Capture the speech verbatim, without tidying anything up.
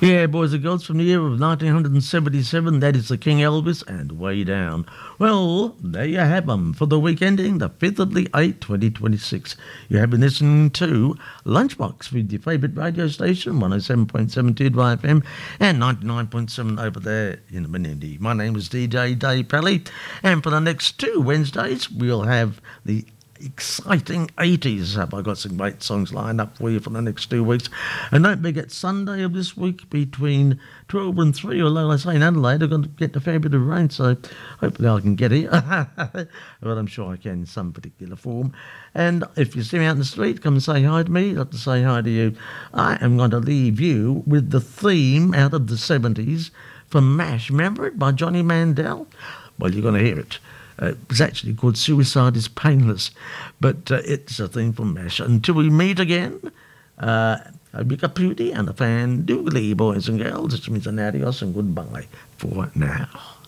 Yeah, boys and girls, from the year of nineteen seventy-seven, that is the King Elvis and Way Down. Well, there you have them for the week ending the fifth of the eighth, twenty twenty-six. You have been listening to Lunchbox with your favourite radio station, one oh seven point seven Two F M and ninety-nine point seven over there in Menindee. My name is D J Dave Pally, and for the next two Wednesdays, we'll have the exciting eighties. Have I got some great songs lined up for you for the next two weeks? And don't forget, Sunday of this week between twelve and three, although I say in Adelaide, I'm going to get a fair bit of rain, so hopefully I can get here. But I'm sure I can in some particular form. And if you see me out in the street, come and say hi to me. I'd like to say hi to you. I am going to leave you with the theme out of the seventies from MASH. Remember it, by Johnny Mandel? Well, you're going to hear it. Uh, it was actually called Suicide is Painless, but uh, it's a thing from MASH. Until we meet again, uh, a big kapooty and a fan doodly, boys and girls. It means an adios and goodbye for now.